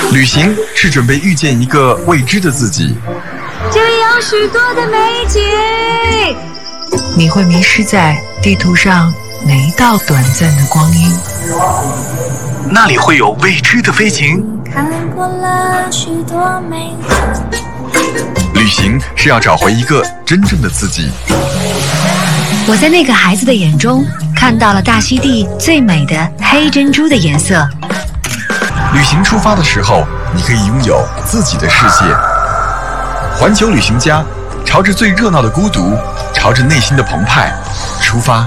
旅行是准备遇见一个未知的自己， 这里有许多的美景， 你会迷失在地图上哪一道短暂的光阴？ 那里会有未知的飞行。 看过了许多美景， 旅行是要找回一个真正的自己。 我在那个孩子的眼中看到了大溪地最美的黑珍珠的颜色。 旅行出发的时候，你可以拥有自己的世界。环球旅行家，朝着最热闹的孤独，朝着内心的澎湃出发。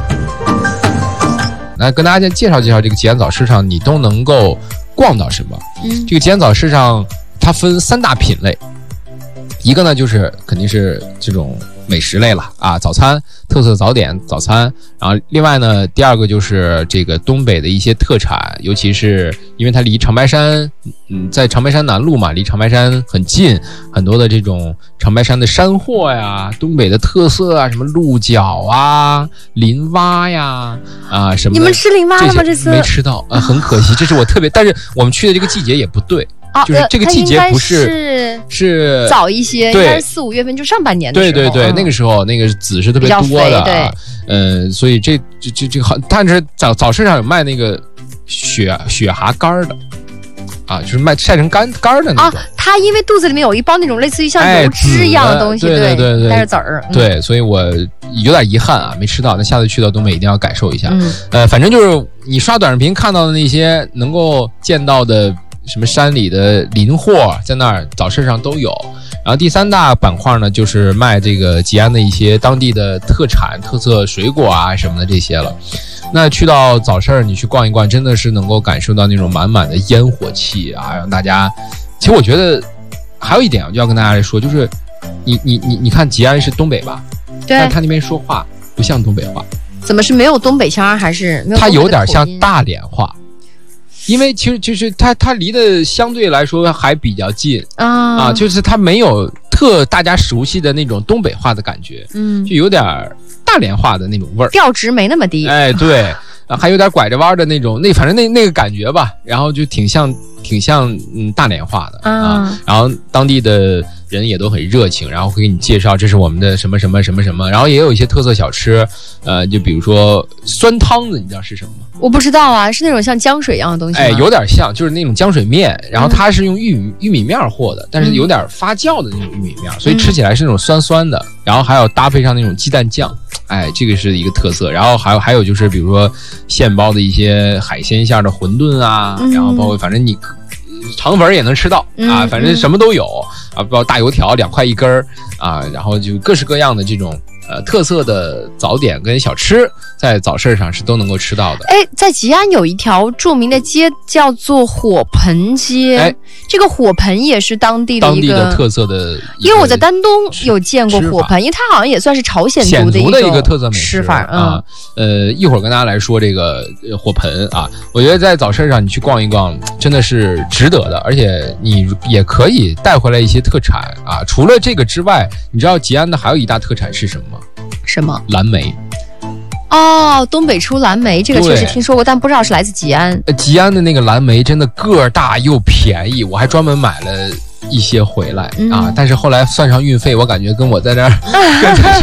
来跟大家介绍介绍这个吉安早市场，你都能够逛到什么？这个吉安早市场它分3大品类，一个呢就是肯定是这种美食类了啊，早餐特色早点早餐，然后另外呢第二个就是这个东北的一些特产，尤其是因为它离长白山在长白山南路嘛，离长白山很近，很多的这种长白山的山货呀，东北的特色啊，什么鹿角啊、林蛙呀啊什么的。 你们吃林蛙了吗？这次没吃到啊，很可惜，这是我特别，但是我们去的这个季节也不对。就是这个季节不是早一些，应该是4、5月份，就上半年的时候。对对对， 那个时候那个籽是特别多的啊，所以这好，但是早市上有卖那个雪蛤干的啊，就是卖晒成干的那种。 它因为肚子里面有一包那种类似于像油脂一样的东西， 对， 带着籽儿。 对，所以我有点遗憾啊，没吃到。那下次去到东北一定要感受一下。反正就是你刷短视频看到的那些能够见到的。什么山里的林货在那儿早市上都有，然后第3大板块呢就是卖这个吉安的一些当地的特产特色水果啊什么的这些了。那去到早市你去逛一逛，真的是能够感受到那种满满的烟火气啊，让大家。其实我觉得还有一点我就要跟大家来说，就是你看吉安是东北吧？ 对， 但他那边说话不像东北话。 怎么是没有东北腔还是没有？ 他有点像大连话。因为其实就是它离得相对来说还比较近啊，就是它没有大家熟悉的那种东北话的感觉，就有点大连话的那种味儿， 调值没那么低， 哎对，还有点拐着弯的那种，反正那个感觉吧，然后就挺像大连话的啊，然后当地的人也都很热情，然后会给你介绍这是我们的什么什么什么什么，然后也有一些特色小吃，就比如说酸汤子，你知道是什么吗？ 我不知道啊，是那种像浆水一样的东西吗？ 哎，有点像，就是那种浆水面，然后它是用玉米面和的，但是有点发酵的那种玉米面，所以吃起来是那种酸酸的，然后还有搭配上那种鸡蛋酱，哎，这个是一个特色。然后还有就是比如说现包的一些海鲜馅的馄饨啊，然后包括反正你肠粉也能吃到啊，反正什么都有啊，包括大油条2块1根啊，然后就各式各样的这种特色的早点跟小吃，在早市上是都能够吃到的。 哎，在吉安有一条著名的街叫做火盆街，哎，这个火盆也是当地的特色的。 因为我在丹东有见过火盆，因为它好像也算是朝鲜族的一个特色美食吃法啊。一会儿跟大家来说这个火盆啊，我觉得在早市上你去逛一逛真的是值得的，而且你也可以带回来一些特产啊。除了这个之外，你知道吉安的还有一大特产是什么吗？ 什么？ 蓝莓。 哦，东北出蓝莓，这个确实听说过，但不知道是来自吉安。 吉安的那个蓝莓真的个儿大又便宜，我还专门买了一些回来啊，但是后来算上运费，我感觉跟我在这儿跟在